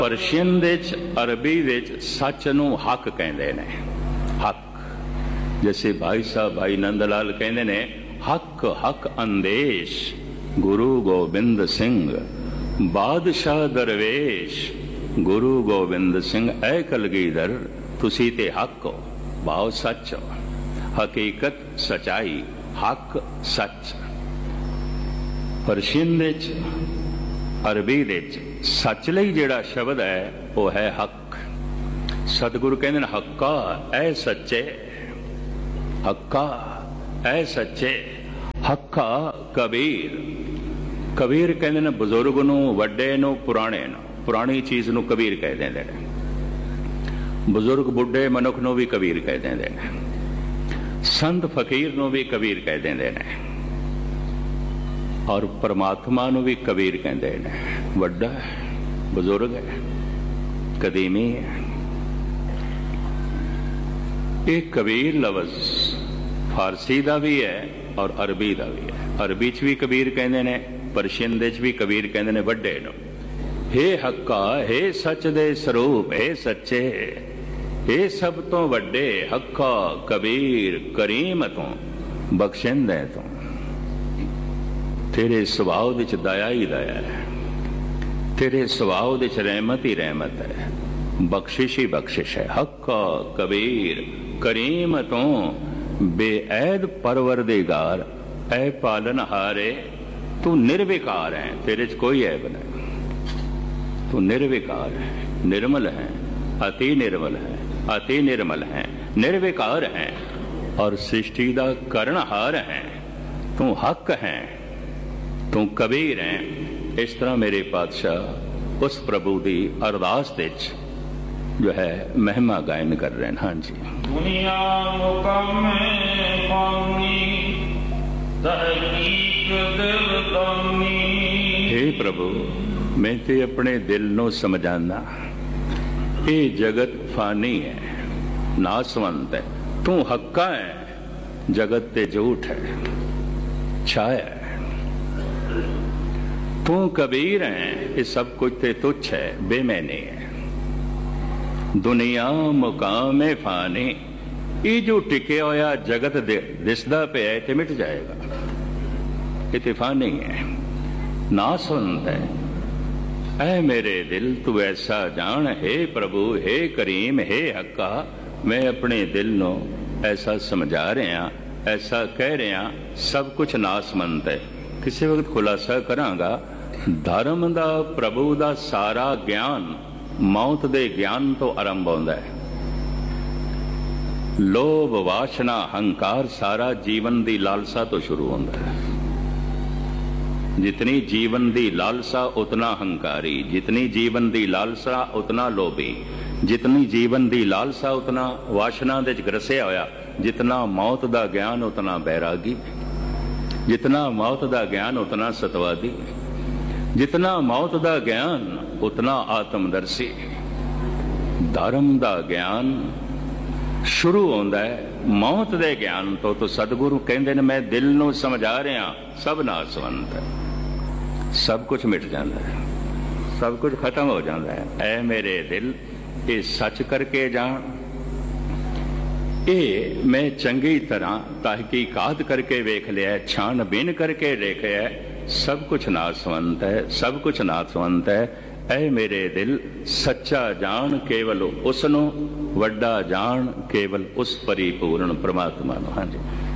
Persian दे अरबी दे सच नूं हक कहंदे ने। हक जैसे भाई साहब भाई नंद लाल कहंदे ने हक हक अंदेश गुरु गोबिंद सिंह बादशाह दरवेश गुरु गोबिंद सिंह ऐ कलगीधर तुसी ते हक हो। भाव सच हो, हकीकत सच्चाई, हक सच। परशियन दे अरबी दे सच लई जिहड़ा शब्द है वह है हक। सतगुरु कहंदे ने हक्का ऐ सच्चे, हक्का ऐ सच्चे। हक्का कबीर, कबीर कहंदे ने बजुर्ग नूं, वड्डे नूं, पुराणे नूं। पुरानी चीज़ नूं कबीर कह देंदे ने। बुजुर्ग बुढ़े मनुख नूं भी कबीर कह देंदे ने। संत फकीर नूं भी कबीर कह देंदे ने और परमात्मा नूं भी कबीर कहंदे ने। वड्डा है, बुजुर्ग है, कदीमी है। एक कबीर लफ्ज़ फारसी दा भी है और अरबी दा भी है। अरबी च भी कबीर कहंदे ने, परशियन दे च भी कबीर कहंदे ने वड्डे नूं। हे हक्का, हे सच दे स्वरूप, हे सच्चे, हे सब तो वड्डे हक्का कबीर करीम तों बख्शिंदे तों। तेरे सुभाव विच दया ही दया है, तेरे सुभाव विच रहमत ही रहमत है, बख्शिश ही बख्शिश है। हक्का कबीर करीम तों बेऐद परवरदिगार ऐ पालनहारे तू निर्विकार है, तेरे च कोई ऐब नहीं। तू निर्विकार है, निर्मल है, अति निर्मल है, अति निर्मल है, निर्विकार है और सृष्टि दा करनहार है। तू हक है, तू कबीर है। इस तरह मेरे पातशाह उस प्रभु की अरदास विच जो है महिमा गायन कर रहे हैं। हाँ जी। दुनिया मुकम्मे पानी तहकीक दिल दानी। हे प्रभु, मैं ते अपने दिल नूं समझाना ये जगत फानी है, नासवंत है। तू हक्का है, जगत ते झूठ है, छाया है। तू कबीर है, ये सब कुछ ते तुच्छ है, बेमैनी है। दुनिया मुकाम फानी, ये जो टिके होया जगत दिसदा पे है ते मिट जाएगा, ये फानी है, नासवंत है। ऐ मेरे दिल तू ऐसा जान, हे प्रभु, हे करीम, हे हक्का, मैं अपने दिल नूं ऐसा समझा रहा, ऐसा कह रहा, सब कुछ नासमंत है। किसी वक्त खुलासा करांगा, धर्म दा प्रभु दा सारा ज्ञान मौत दे ज्ञान तो आरंभ होंदा है। लोभ वासना हंकार सारा जीवन दी लालसा तो शुरू होंदा है। जितनी जीवन दी लालसा उतना हंकारी, जितनी जीवन दी लालसा उतना लोभी, जितनी जीवन दी लालसा उतना वासना दे ग्रसिया होया, जितना मौत दा ज्ञान उतना बैरागी, जितना मौत दा ज्ञान उतना सतवादी, जितना मौत दा ज्ञान उतना आत्मदर्शी। धर्म दा ज्ञान शुरू होंदा है मौत दे ज्ञान तो सतगुरु कहंदे ने मैं दिल नूं समझा रहा, सब नासवंत है, सब कुछ मिट जाता है, सब कुछ खत्म हो जाता है। ऐ मेरे दिल ये सच करके जान, ये मैं चंगी तरह तहकीकात करके वेख लिया, छानबीन करके देखा है, सब कुछ नासवंत है, सब कुछ नासवंत है। ऐ मेरे दिल सच्चा जान केवल उसनों, वड्डा जान केवल उस परिपूर्ण परमात्मा नूं। हाँ जी।